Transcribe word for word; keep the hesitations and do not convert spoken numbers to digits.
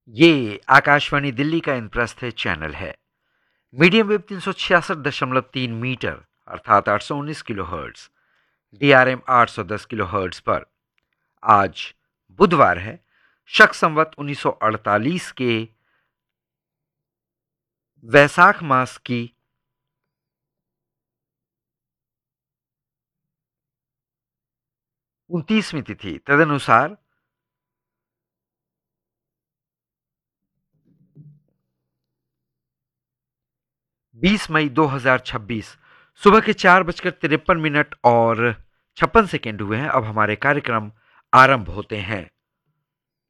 ये आकाशवाणी दिल्ली का इंद्रप्रस्थ चैनल है। मीडियम वेव तीन सौ छियासठ दशमलव तीन मीटर अर्थात आठ सौ उन्नीस किलो हर्ट्ज, डीआरएम आठ सौ दस किलो हर्ट्ज पर आज बुधवार है, शक संवत उन्नीस सौ अड़तालीस के वैसाख मास की उनतीसवीं तिथि। तदनुसार बीस मई दो हज़ार छब्बीस सुबह के चार बजकर तिरपन मिनट और छप्पन सेकेंड हुए हैं। अब हमारे कार्यक्रम आरंभ होते हैं।